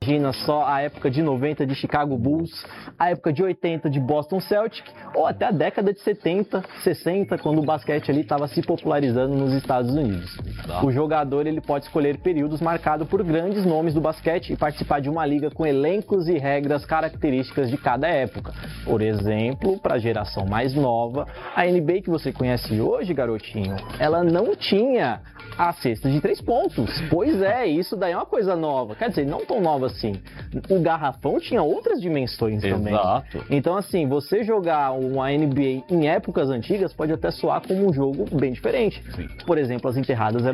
Imagina só a época de 90 de Chicago Bulls, a época de 80 de Boston Celtics, ou até a década de 70, 60, quando o basquete ali estava se popularizando nos Estados Unidos. O jogador ele pode escolher períodos marcados por grandes nomes do basquete e participar de uma liga com elencos e regras características de cada época. Por exemplo, para a geração mais nova, a NBA que você conhece hoje, garotinho, ela não tinha a cesta de 3 pontos. Pois é, isso daí é uma coisa nova. Quer dizer, não tão nova assim. O garrafão tinha outras dimensões também. Exato. Então, assim, você jogar uma NBA em épocas antigas pode até soar como um jogo bem diferente. Sim. Por exemplo, as enterradas